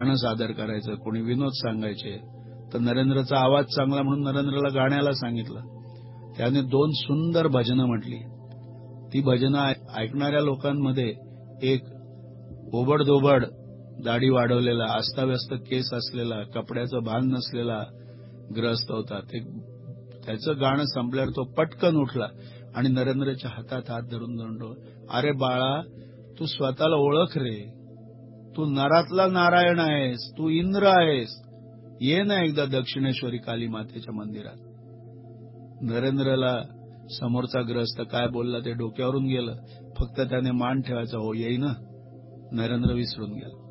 सादर करायचं, कोणी विनोद सांगायचे. तर नरेंद्रचा आवाज चांगला म्हणून नरेंद्रला गाण्याला सांगितलं. त्याने 2 सुंदर भजनं म्हटली. ती भजनं ऐकणाऱ्या लोकांमध्ये एक ओबडधोबड दाढी वाढवलेला, अस्ताव्यस्त केस असलेला, कपड्याचं भान नसलेला ग्रहस्थ होता. त्याचं गाणं संपल्यावर तो पटकन उठला आणि नरेंद्रच्या हातात हात धरून म्हणतो, अरे बाळा, तू स्वतःला ओळख रे, तू नरातला नारायण आहेस, तू इंद्र आहेस, ये ना एकदा दक्षिणेश्वरी काली मातेच्या मंदिरात. नरेंद्रला समोरचा ग्रहस्थ काय बोलला ते डोक्यावरून गेलं. फक्त त्याने मान ठेवायचा, हो येई ना. नरेंद्र विसरून गेला.